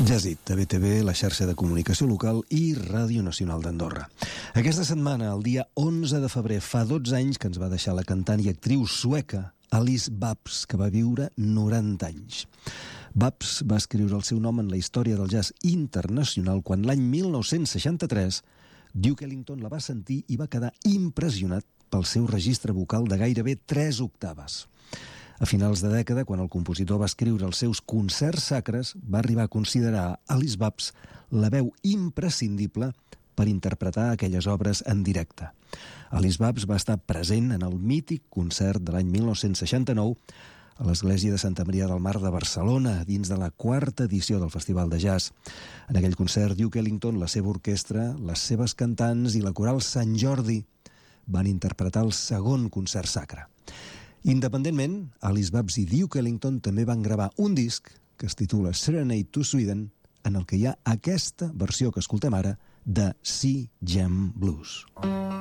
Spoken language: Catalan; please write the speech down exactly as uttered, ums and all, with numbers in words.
Jazzit, de B T V, la xarxa de comunicació local i Ràdio Nacional d'Andorra. Aquesta setmana, el dia onze de febrer, fa dotze anys que ens va deixar la cantant i actriu sueca Alice Babs, que va viure noranta anys. Babs va escriure el seu nom en la història del jazz internacional quan l'any mil nou-cents seixanta-tres Duke Ellington la va sentir i va quedar impressionat pel seu registre vocal de gairebé tres octaves. A finals de dècada, quan el compositor va escriure els seus concerts sacres, va arribar a considerar Alice Babs la veu imprescindible per interpretar aquelles obres en directe. Alice Babs va estar present en el mític concert de l'any mil nou-cents seixanta-nou a l'Església de Santa Maria del Mar de Barcelona, dins de la quarta edició del Festival de Jazz. En aquell concert, Duke Ellington, la seva orquestra, les seves cantants i la coral Sant Jordi van interpretar el segon concert sacre. Independentment, Alice Babs i Duke Ellington també van gravar un disc que es titula Serenade to Sweden, en el que hi ha aquesta versió que escoltem ara de Sea Jam Blues.